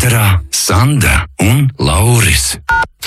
ēterā Sanda un Lauris.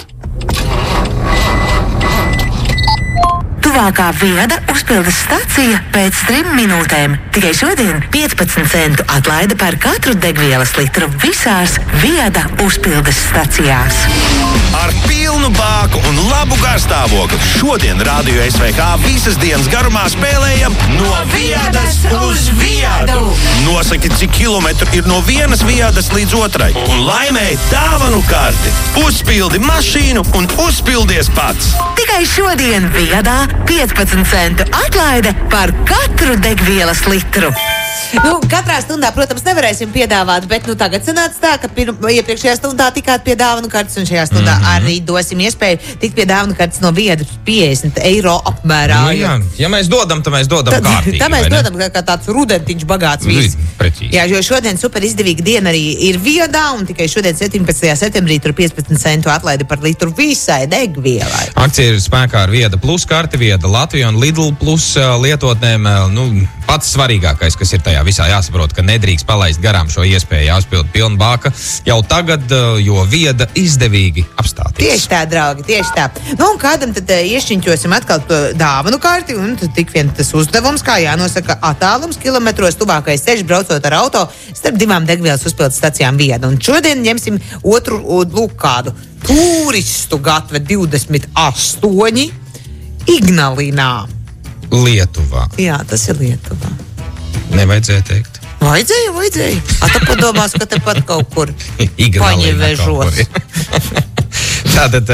Tuvākā Viada uzpildes stacija pēc 3 minūtēm. Tikai šodien 15 centu atlaide par katru degvielas litru visās Viada uzpildes stacijās. Ar pilnu bāku un labu garstāvokli šodien Radio SVH visas dienas garumā spēlējam no Viadas uz Viadu. Nosaki, cik kilometru ir no vienas Viadas līdz otrai un laimēji dāvanu karti. Uzpildi mašīnu un uzpildies pats. Tikai šodien Viadā 15 centu atlaide par katru degvielas litru. Katrā stundā, protams, nevarēsim piedāvāt, bet tagad sanāca tā, ka iepriekšējā stundā tikāt pie dāvanu kartes, un šajā stundā arī dosim iespēju tikt pie dāvanu kartes no Viedas 50 eiro apmērā. Ja mēs dodam, tad mēs dodam kārtīgi. Tā mēs dodam kā tāds rudentiņš bagāts vīrs. Jā, jo šodien super izdevīga diena arī ir Viedā, un tikai šodien 17. septembrī tur 15 centu atlaidi par litru visai degvielai. Akcija ir spēkā ar Vieda plus karti, Vieda Latvija un Lidl plus lietotnēm. Pats svarīgākais, kas ir tajā visā jāsaprot, ka nedrīkst palaist garām šo iespēju jāuzpild pilna bāka jau tagad, jo Vieda izdevīgi apstāties. Tieši tā, draugi, tieši tā. Un kādam tad iešķiņķosim atkal to dāvanu karti, un tad tik vien tas uzdevums, kā jānosaka attālums kilometros tuvākais ceļš braucot ar auto starp 2 degvielas uzpildes stacijām Vieda. Un šodien ņemsim otru, kādu turistu gatve 28 Ignalinā. Lietuvā. Jā, tas ir Lietuvā. Nevajadzēja teikt. Vajadzēja. Tu padomās, ka tepat kaut kur paņevežos. Tātad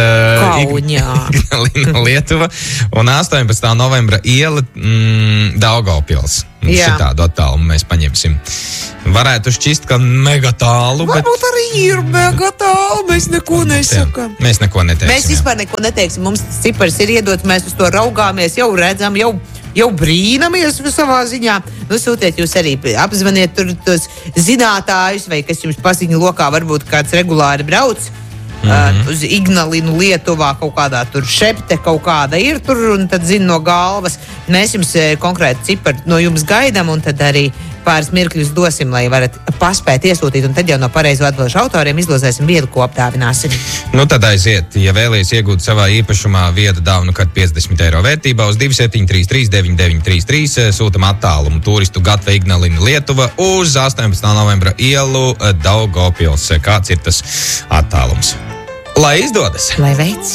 Kaunijā. Lietuva un 18. novembra iela Daugavpils. Šitādu attālumu mēs paņemsim. Varētu šķist, ka mega tālu, bet... Varbūt arī ir mega tālu, mēs neko nesakam. Mēs neko neteiksim. Mēs vispār neko neteiksim. Mums tas cipars ir iedots, mēs uz to raugāmies, jau redzam, jau brīnamies savā ziņā. Sūtiet jūs arī, apzvaniet tur tos zinātājus, vai kas jums paziņa lokā, varbūt kāds regulāri brauc. Uz Ignalinu Lietuvā kaut kādā tur šepte kaut kāda ir tur, un tad zina no galvas. Mēs jums konkrēti ciparu no jums gaidām, un tad arī pāris mirkļus dosim, lai varat paspēt iesūtīt, un tad jau no pareizo atbilžu autoriem izlozēsim viedu, ko apdāvināsim. Tad aiziet, ja vēlies iegūt savā īpašumā Vieda dāvanu karti 50 eiro vērtībā uz 2733 9933 sūtam attālumu turistu gatve Ignalina Lietuva uz 18. novembra ielu Daugavpils. Kāds ir tas attālums? Lai izdodas! Lai veids!